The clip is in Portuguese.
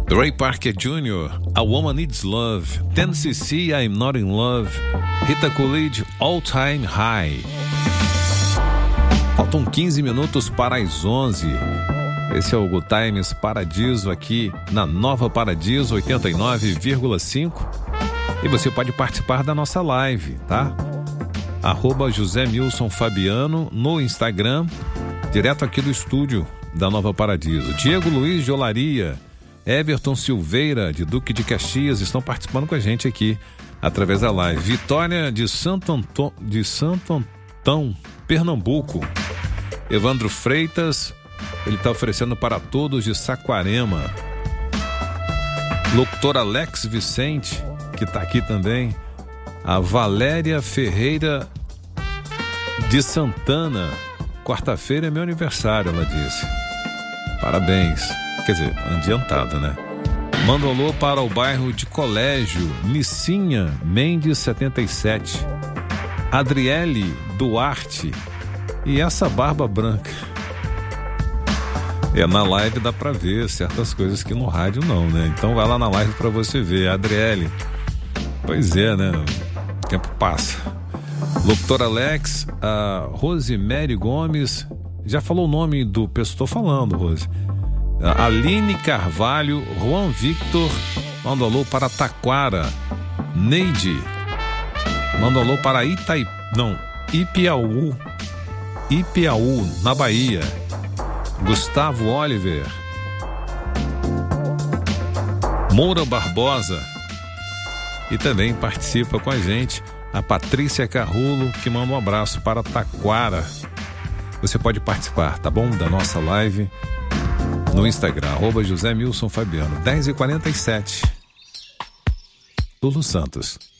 Ray Parker Jr., A Woman Needs Love, 10cc, I'm Not in Love, Rita Coolidge, All Time High. Faltam 15 minutos para as 11. Esse é o Good Times Paradiso aqui na Nova Paradiso 89,5. E você pode participar da nossa live, tá? @José Milson Fabiano no Instagram, direto aqui do estúdio da Nova Paradiso. Diego Luiz de Olaria, Everton Silveira de Duque de Caxias estão participando com a gente aqui através da live. Vitória de Santo Antão, Pernambuco. Evandro Freitas, ele está oferecendo para todos de Saquarema. Locutor Alex Vicente, que está aqui também. A Valéria Ferreira de Santana. Quarta-feira é meu aniversário, ela disse. Parabéns. Quer dizer, adiantado, né? Manda um alô para o bairro de Colégio, Nicinha Mendes 77. Adriele Duarte. E essa barba branca. Na live dá pra ver certas coisas que no rádio não, né? Então vai lá na live pra você ver. Adriele. Pois é, né? O tempo passa. Locutor Alex, a Rosemary Gomes. Já falou o nome do pessoal? Estou falando, Rose. Aline Carvalho, Juan Victor, manda alô para Taquara. Neide, manda alô para Ipiaú, na Bahia. Gustavo Oliver, Moura Barbosa, e também participa com a gente a Patrícia Carrulo, que manda um abraço para Taquara. Você pode participar, tá bom? Da nossa live no Instagram, @José Milson Fabiano, 10h47. Lulu Santos.